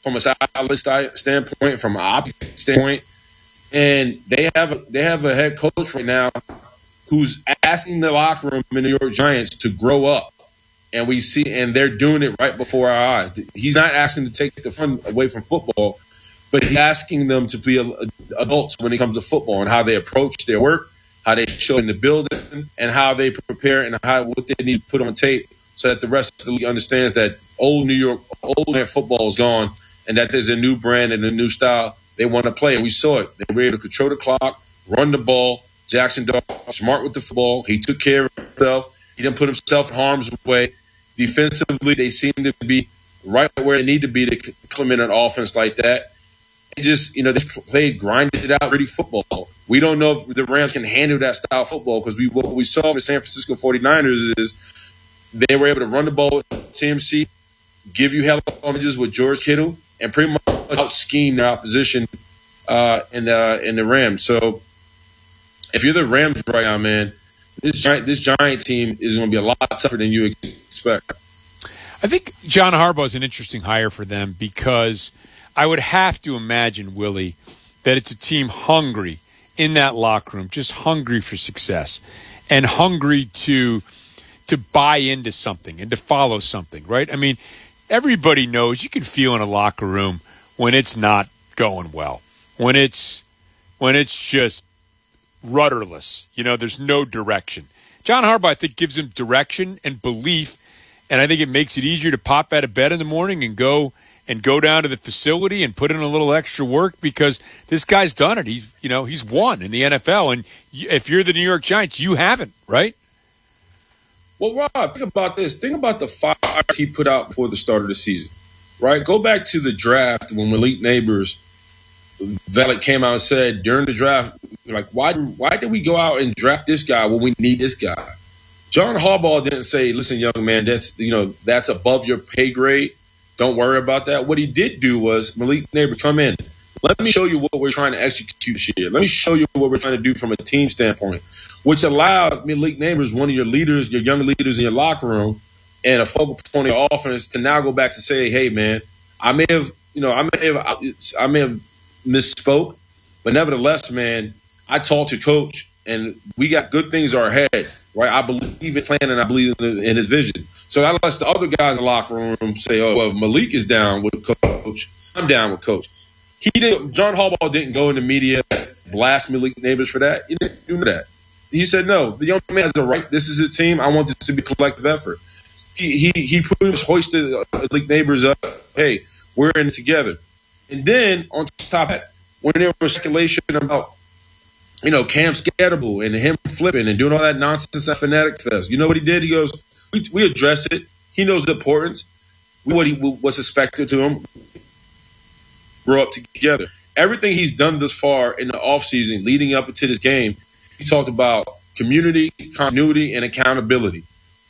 from a stylist standpoint, from an optic standpoint. And they have a head coach right now who's asking the locker room in the New York Giants to grow up. And they're doing it right before our eyes. He's not asking to take the fun away from football, but he's asking them to be adults when it comes to football and how they approach their work, how they show in the building, and how they prepare and what they need to put on tape so that the rest of the league understands that old man football is gone and that there's a new brand and a new style they want to play. And we saw it. They were able to control the clock, run the ball. Jackson Dart, smart with the football. He took care of himself. He didn't put himself in harm's way. Defensively, they seem to be right where they need to be to implement an offense like that. And just, they played grinded out, gritty football. We don't know if the Rams can handle that style of football because what we saw with the San Francisco 49ers is they were able to run the ball with CMC, give you hell images with George Kittle, and pretty much out-scheme their opposition in the Rams. So if you're the Rams right now, man, this Giant team is going to be a lot tougher than you expect. I think John Harbaugh is an interesting hire for them because I would have to imagine, Willie, that it's a team hungry in that locker room, just hungry for success and hungry to buy into something and to follow something, right? I mean, everybody knows you can feel in a locker room when it's not going well, when it's just rudderless. There's no direction. John Harbaugh, I think, gives him direction and belief, and I think it makes it easier to pop out of bed in the morning and go down to the facility and put in a little extra work because this guy's done it. He's won in the NFL, and if you're the New York Giants, you haven't, right? Well, Rob, think about this. Think about the fire he put out before the start of the season, right? Go back to the draft when Malik Neighbors came out and said during the draft, like, why did we go out and draft this guy when we need this guy? John Harbaugh didn't say, listen, young man, that's above your pay grade. Don't worry about that. What he did do was, Malik Neighbors, come in. Let me show you what we're trying to execute here. Let me show you what we're trying to do from a team standpoint, which allowed Malik Neighbors, one of your leaders, your young leaders in your locker room, and a focal point of your offense to now go back to say, hey, man, I may have misspoke, but nevertheless, man, I talked to Coach, and we got good things are ahead, right? I believe in plan, and I believe in his vision. So that lets the other guys in the locker room say, oh, well, Malik is down with Coach. I'm down with Coach. John Harbaugh didn't go in the media, blast Malik Neighbors for that. He didn't do that. He said, no, the young man has a right. This is a team. I want this to be a collective effort. He pretty much hoisted Malik Neighbors up. Hey, we're in it together. And then on top of that, when there was speculation about, Cam Scatterbull and him flipping and doing all that nonsense at Fanatic Fest, you know what he did? He goes, we addressed it. He knows the importance. What was expected to him. Grow up together. Everything he's done thus far in the offseason leading up into this game, he talked about community, continuity, and accountability.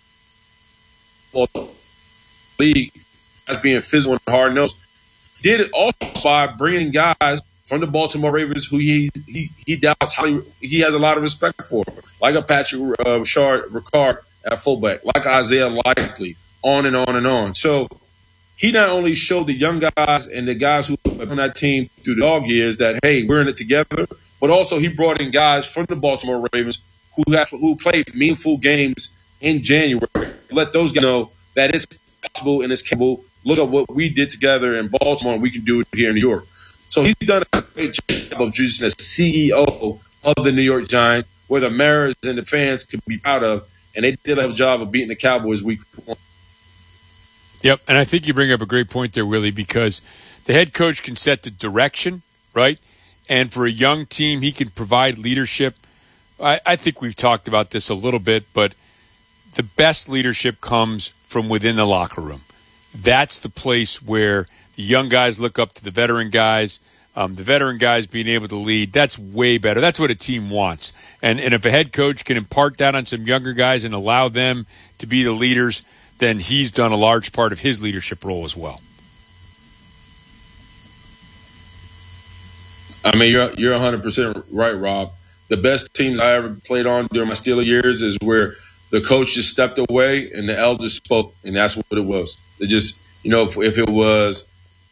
Well, league as being physical and hard-nosed. Did it also by bringing guys from the Baltimore Ravens who he doubts he has a lot of respect for, like a Patrick Ricard at fullback, like Isaiah Likely, on and on and on. So he not only showed the young guys and the guys who are on that team through the dog years that, hey, we're in it together, but also he brought in guys from the Baltimore Ravens who played meaningful games in January. Let those guys know that it's possible and it's capable. Look at what we did together in Baltimore, and we can do it here in New York. So he's done a great job of just as CEO of the New York Giants, where the Mariners and the fans could be proud of, and they did a job of beating the Cowboys week one. Yep, and I think you bring up a great point there, Willie, because the head coach can set the direction, right? And for a young team, he can provide leadership. I think we've talked about this a little bit, but the best leadership comes from within the locker room. That's the place where the young guys look up to the veteran guys. The veteran guys being able to lead, that's way better. That's what a team wants. And if a head coach can impart that on some younger guys and allow them to be the leaders, then he's done a large part of his leadership role as well. I mean, you're 100% right, Rob. The best teams I ever played on during my Steeler years is where the coach just stepped away and the elders spoke, and that's what it was. It just, if it was